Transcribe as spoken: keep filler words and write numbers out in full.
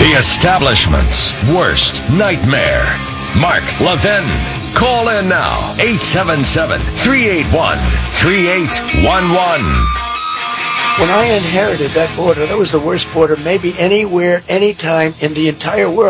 The establishment's worst nightmare. Mark Levin. Call in now. eight seven seven, three eight one, three eight one one. When I inherited that border, that was the worst border maybe anywhere, anytime in the entire world.